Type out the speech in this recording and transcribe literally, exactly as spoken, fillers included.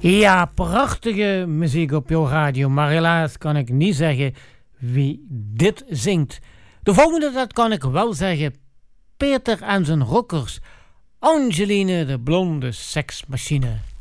Ja, prachtige muziek op jouw radio, maar helaas kan ik niet zeggen wie dit zingt. De volgende, dat kan ik wel zeggen. Peter en zijn rockers. Angeline, de blonde seksmachine.